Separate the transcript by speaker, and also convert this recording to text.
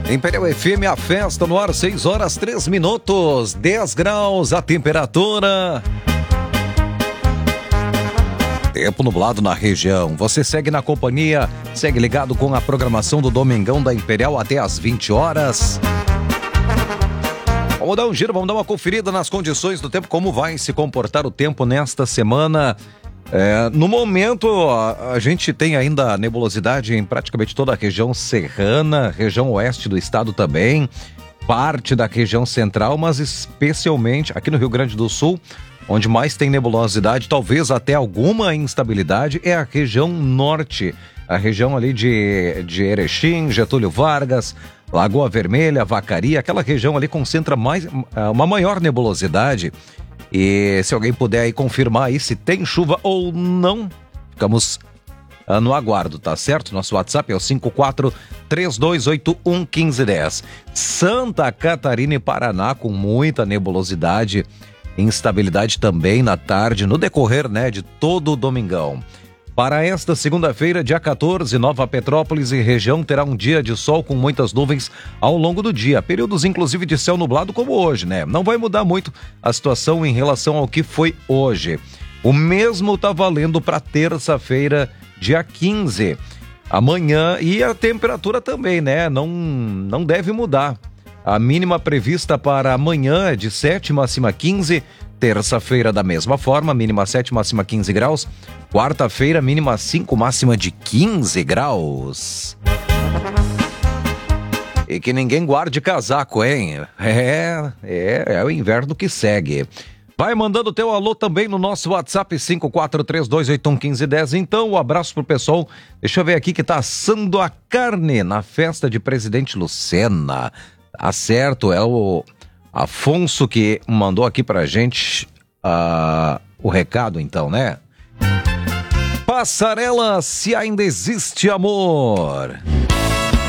Speaker 1: Imperial FM, a festa no ar, 6 horas 3 minutos, 10 graus a temperatura. Tempo nublado na região. Você segue na companhia, segue ligado com a programação do Domingão da Imperial até às 20 horas. Vamos dar um giro, vamos dar uma conferida nas condições do tempo, como vai se comportar o tempo nesta semana. No momento, a gente tem ainda nebulosidade em praticamente toda a região serrana, região oeste do estado também, parte da região central, mas especialmente aqui no Rio Grande do Sul, onde mais tem nebulosidade, talvez até alguma instabilidade, é a região norte, a região ali de Erechim, Getúlio Vargas, Lagoa Vermelha, Vacaria, aquela região ali concentra uma maior nebulosidade. E se alguém puder aí confirmar aí se tem chuva ou não, ficamos no aguardo, tá certo? Nosso WhatsApp é o 54-3281-1510. Santa Catarina e Paraná com muita nebulosidade, instabilidade também na tarde, no decorrer, de todo o domingão. Para esta segunda-feira, dia 14, Nova Petrópolis e região terá um dia de sol com muitas nuvens ao longo do dia. Períodos, inclusive, de céu nublado como hoje, Não vai mudar muito a situação em relação ao que foi hoje. O mesmo tá valendo para terça-feira, dia 15. Amanhã, e a temperatura também, Não deve mudar. A mínima prevista para amanhã é de 7, máxima 15. Terça-feira da mesma forma, mínima 7, máxima 15 graus. Quarta-feira, mínima 5, máxima de 15 graus. E que ninguém guarde casaco, hein? É o inverno que segue. Vai mandando teu alô também no nosso WhatsApp 5432811510. Então, um abraço pro pessoal. Deixa eu ver aqui que tá assando a carne na festa de Presidente Lucena. Tá certo, é o Afonso que mandou aqui pra gente o recado, então, Passarela, se ainda existe amor.